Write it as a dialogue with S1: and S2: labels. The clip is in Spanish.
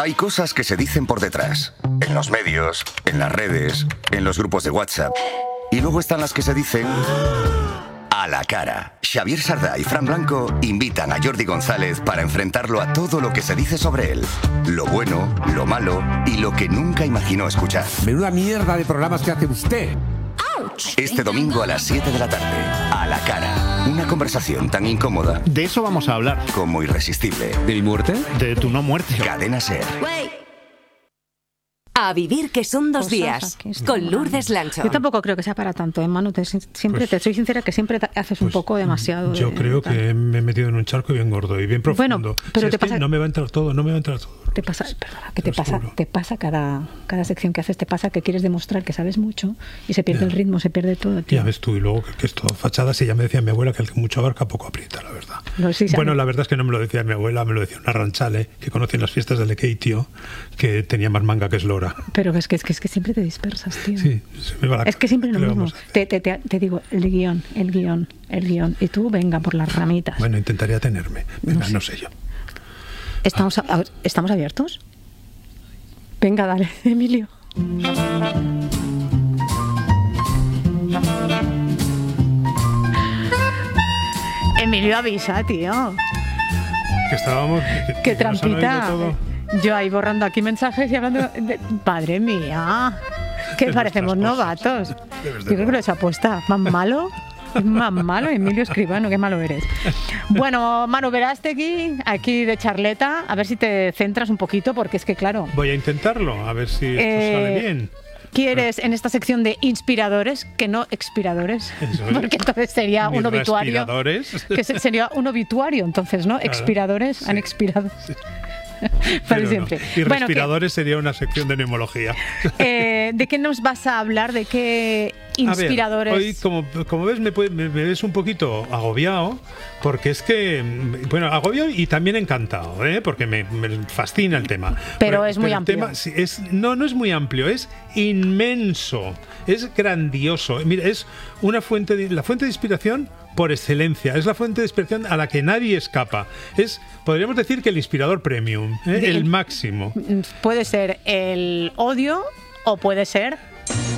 S1: Hay cosas que se dicen por detrás, en los medios, en las redes, en los grupos de WhatsApp. Y luego están las que se dicen a la cara. Xavier Sardá y Fran Blanco invitan a Jordi González para enfrentarlo a todo lo que se dice sobre él. Lo bueno, lo malo y lo que nunca imaginó escuchar.
S2: Menuda mierda de programas que hace usted.
S1: Este domingo a las 7 de la tarde, a la cara. Una conversación tan incómoda.
S3: De eso vamos a hablar.
S1: Como irresistible.
S2: ¿De mi muerte?
S3: De tu no muerte.
S1: Cadena SER.
S4: A vivir que son 2 días, con Lourdes Lancho.
S5: Yo tampoco creo que sea para tanto, Manu. Te soy sincera que siempre haces un poco demasiado.
S6: Yo creo que me he metido en un charco bien gordo y bien profundo.
S5: Bueno, pero te pasa...
S6: No me va a entrar todo.
S5: Te pasa cada sección que haces, te pasa que quieres demostrar que sabes mucho y se pierde el ritmo, se pierde todo, tío.
S6: Ya ves tú, y luego que es todo fachadas, y ya me decía mi abuela que el que mucho abarca poco aprieta, la verdad. Bueno, la verdad es que no me lo decía mi abuela, me lo decía una ranchale que conocí en las fiestas del Ekeitio, que tenía más manga que eslora.
S5: Pero es que siempre te dispersas, tío.
S6: Sí, se me va la
S5: Es que siempre lo mismo. Te digo, el guión. Y tú, venga, por las ramitas.
S6: Bueno, intentaría tenerme. Venga, no sé yo.
S5: ¿Estamos abiertos? Venga, dale, Emilio. Emilio, avisa, tío.
S6: Que estábamos...
S5: ¡Qué trampita! Yo ahí borrando aquí mensajes y hablando de... ¡Madre mía! Que parecemos novatos. Yo creo que lo he hecho apuesta. ¿Más malo? Más malo, Emilio Escribano, qué malo eres. Bueno, Manu Verástegui, aquí de charleta, a ver si te centras un poquito, porque es que claro...
S6: Voy a intentarlo, a ver si esto sale bien.
S5: ¿Quieres en esta sección de inspiradores, que no expiradores? Porque entonces sería un obituario. Que sería un obituario, entonces, ¿no? Claro, expiradores, sí. Han expirado. Sí. Para siempre.
S6: No. Y respiradores sería una sección de neumología.
S5: ¿De qué nos vas a hablar? ¿De qué inspiradores?
S6: A ver, hoy, como ves, me ves un poquito agobiado, porque es que, bueno, agobiado y también encantado, porque me fascina el tema.
S5: Pero es muy amplio.
S6: No es muy amplio, es inmenso, es grandioso. Mira, es la fuente de inspiración por excelencia, es la fuente de inspiración a la que nadie escapa. Podríamos decir que el inspirador premium, el máximo.
S5: Puede ser el odio o puede ser